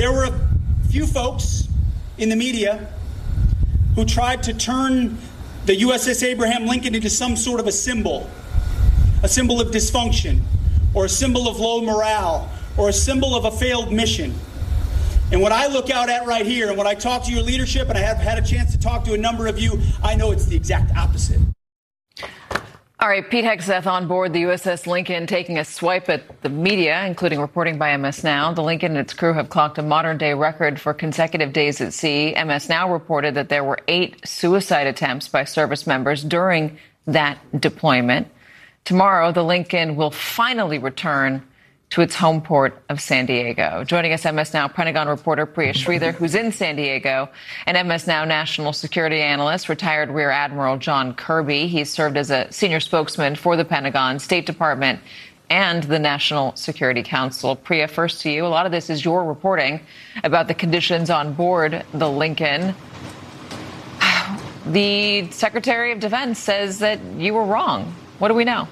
There were a few folks in the media who tried to turn the USS Abraham Lincoln into some sort of a symbol of dysfunction, or a symbol of low morale, or a symbol of a failed mission. And what I look out at right here, and when I talk to your leadership, and I have had a chance to talk to a number of you, I know it's the exact opposite. All right, Pete Hegseth on board the USS Lincoln, taking a swipe at the media, including reporting by MS Now. The Lincoln and its crew have clocked a modern-day record for consecutive days at sea. MS Now reported that there were 8 suicide attempts by service members during that deployment. Tomorrow, the Lincoln will finally return to its home port of San Diego. Joining us, MS Now Pentagon reporter Priya Sridhar, who's in San Diego, and MS Now national security analyst, retired Rear Admiral John Kirby. He's served as a senior spokesman for the Pentagon, State Department, and the National Security Council. Priya, first to you. A lot of this is your reporting about the conditions on board the Lincoln. The Secretary of Defense says that you were wrong. What do we know?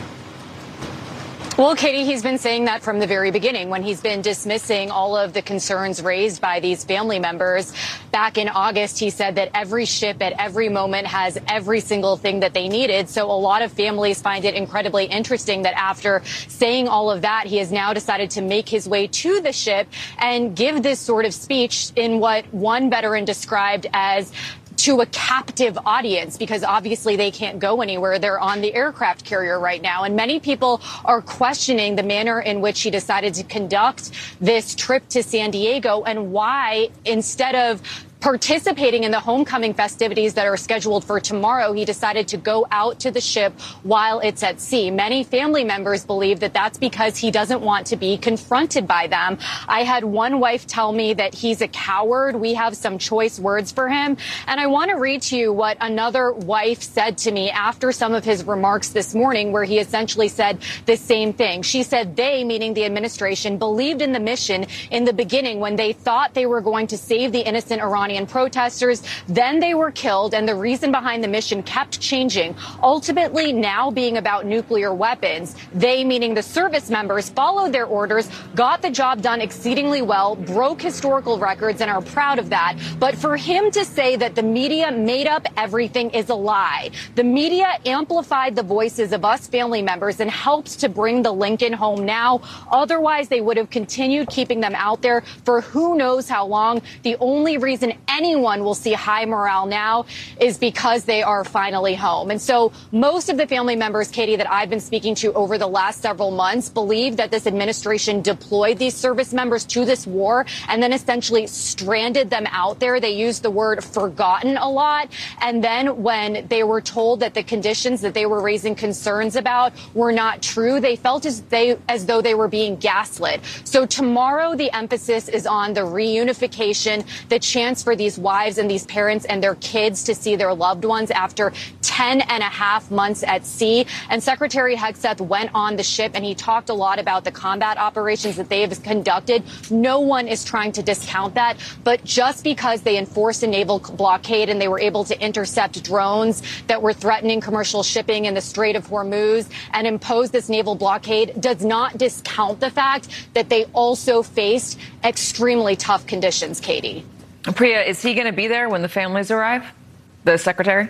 Well, Katie, he's been saying that from the very beginning when he's been dismissing all of the concerns raised by these family members. Back in August, he said that every ship at every moment has every single thing that they needed. So a lot of families find it incredibly interesting that after saying all of that, he has now decided to make his way to the ship and give this sort of speech in what one veteran described as to a captive audience, because obviously they can't go anywhere. They're on the aircraft carrier right now. And many people are questioning the manner in which he decided to conduct this trip to San Diego and why, instead of participating in the homecoming festivities that are scheduled for tomorrow, he decided to go out to the ship while it's at sea. Many family members believe that that's because he doesn't want to be confronted by them. I had one wife tell me that he's a coward. We have some choice words for him. And I want to read to you what another wife said to me after some of his remarks this morning, where he essentially said the same thing. She said they, meaning the administration, believed in the mission in the beginning when they thought they were going to save the innocent Iranian protesters. Then they were killed, and the reason behind the mission kept changing, ultimately now being about nuclear weapons. They, meaning the service members, followed their orders, got the job done exceedingly well, broke historical records, and are proud of that. But for him to say that the media made up everything is a lie. The media amplified the voices of us family members and helped to bring the Lincoln home now. Otherwise, they would have continued keeping them out there for who knows how long. The only reason anyone will see high morale now is because they are finally home. And so most of the family members, Katie, that I've been speaking to over the last several months believe that this administration deployed these service members to this war and then essentially stranded them out there. They used the word forgotten a lot. And then when they were told that the conditions that they were raising concerns about were not true, they felt as though they were being gaslit. So tomorrow, the emphasis is on the reunification, the chance for these wives and these parents and their kids to see their loved ones after 10 and a half months at sea. And Secretary Hegseth went on the ship and he talked a lot about the combat operations that they have conducted. No one is trying to discount that. But just because they enforced a naval blockade and they were able to intercept drones that were threatening commercial shipping in the Strait of Hormuz and impose this naval blockade does not discount the fact that they also faced extremely tough conditions, Katie. Priya, is he going to be there when the families arrive, the secretary?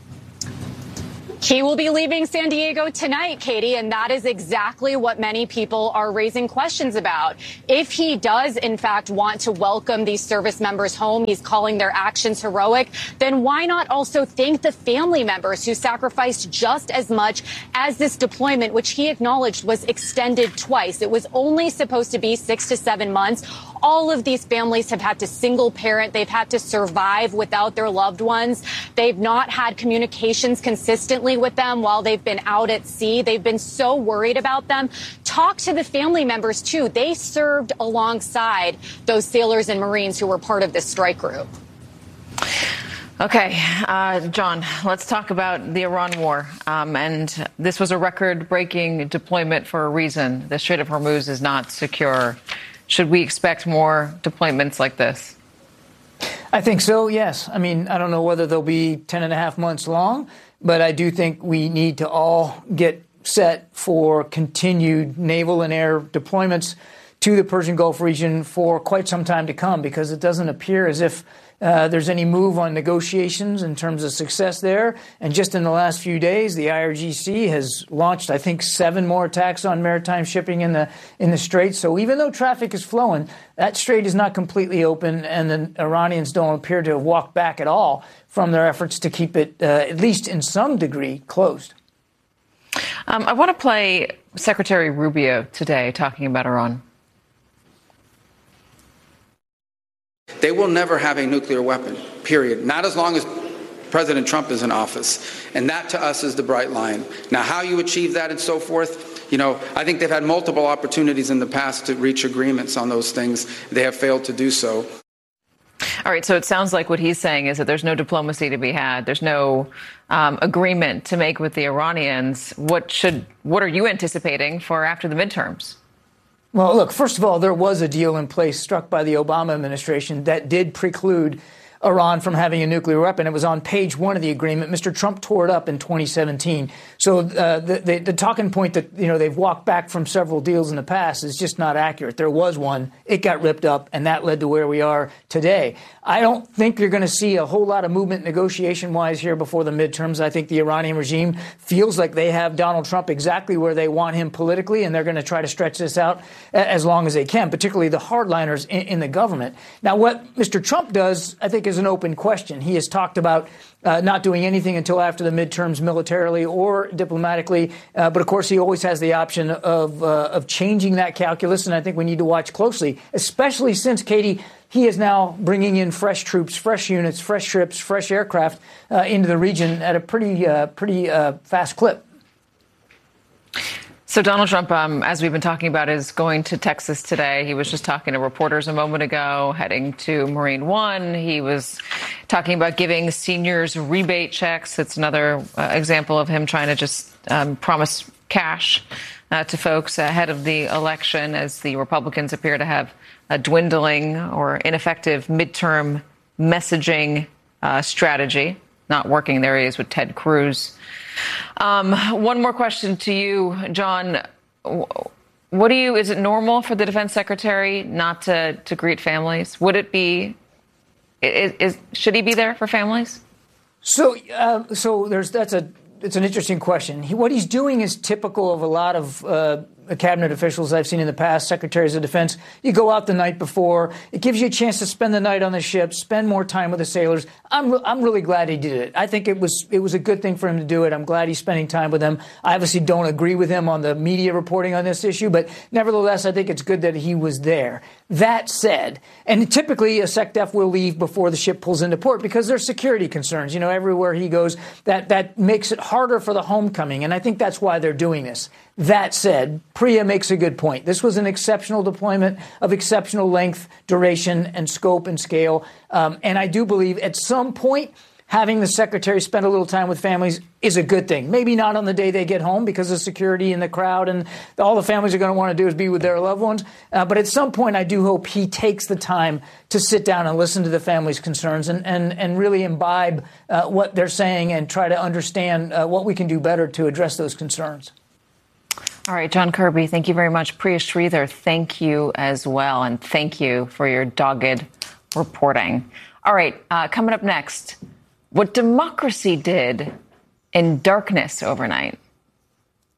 He will be leaving San Diego tonight, Katie, and that is exactly what many people are raising questions about. If he does, in fact, want to welcome these service members home, he's calling their actions heroic, then why not also thank the family members who sacrificed just as much as this deployment, which he acknowledged was extended twice. It was only supposed to be 6 to 7 months. All of these families have had to single parent. They've had to survive without their loved ones. They've not had communications consistently with them while they've been out at sea. They've been so worried about them. Talk to the family members, too. They served alongside those sailors and Marines who were part of this strike group. Okay, John, let's talk about the Iran war. And this was a record-breaking deployment for a reason. The Strait of Hormuz is not secure. Should we expect more deployments like this? I think so, yes. I mean, I don't know whether they'll be 10 and a half months long, but I do think we need to all get set for continued naval and air deployments to the Persian Gulf region for quite some time to come, because it doesn't appear as if there's any move on negotiations in terms of success there. And just in the last few days, the IRGC has launched, I think, 7 more attacks on maritime shipping in the Strait. So even though traffic is flowing, that strait is not completely open, and the Iranians don't appear to have walked back at all from their efforts to keep it, at least in some degree, closed. I want to play Secretary Rubio today talking about Iran. They will never have a nuclear weapon, period. Not as long as President Trump is in office. And that, to us, is the bright line. Now, how you achieve that and so forth, I think they've had multiple opportunities in the past to reach agreements on those things. They have failed to do so. All right, so it sounds like what he's saying is that there's no diplomacy to be had. There's no agreement to make with the Iranians. What are you anticipating for after the midterms? Well, look, first of all, there was a deal in place struck by the Obama administration that did preclude Iran from having a nuclear weapon. It was on page 1 of the agreement. Mr. Trump tore it up in 2017. So the talking point that, they've walked back from several deals in the past is just not accurate. There was one. It got ripped up, and that led to where we are today. I don't think you're going to see a whole lot of movement negotiation-wise here before the midterms. I think the Iranian regime feels like they have Donald Trump exactly where they want him politically, and they're going to try to stretch this out as long as they can, particularly the hardliners in the government. Now, what Mr. Trump does, I think, is an open question. He has talked about not doing anything until after the midterms militarily or diplomatically. But, of course, he always has the option of changing that calculus. And I think we need to watch closely, especially since, Katie, he is now bringing in fresh troops, fresh units, fresh ships, fresh aircraft into the region at a pretty fast clip. So Donald Trump, as we've been talking about, is going to Texas today. He was just talking to reporters a moment ago, heading to Marine One. He was talking about giving seniors rebate checks. It's another example of him trying to just promise cash to folks ahead of the election, as the Republicans appear to have a dwindling or ineffective midterm messaging strategy, not working. There he is with Ted Cruz. One more question to you, John. Is it normal for the defense secretary not to greet families? Would it be, should he be there for families? It's an interesting question. What he's doing is typical of a lot of cabinet officials I've seen in the past, secretaries of defense. You go out the night before. It gives you a chance to spend the night on the ship, spend more time with the sailors. I'm really glad he did it. I think it was a good thing for him to do it. I'm glad he's spending time with them. I obviously don't agree with him on the media reporting on this issue, but nevertheless, I think it's good that he was there. That said, and typically a SecDef will leave before the ship pulls into port because there's security concerns. Everywhere he goes, that makes it harder for the homecoming, and I think that's why they're doing this. That said, Priya makes a good point. This was an exceptional deployment of exceptional length, duration, and scope and scale. And I do believe at some point, having the secretary spend a little time with families is a good thing. Maybe not on the day they get home because of security in the crowd, and all the families are going to want to do is be with their loved ones. But at some point, I do hope he takes the time to sit down and listen to the family's concerns and really imbibe what they're saying and try to understand what we can do better to address those concerns. All right, John Kirby, thank you very much. Priya Sridhar, thank you as well. And thank you for your dogged reporting. All right, coming up next, what democracy did in darkness overnight.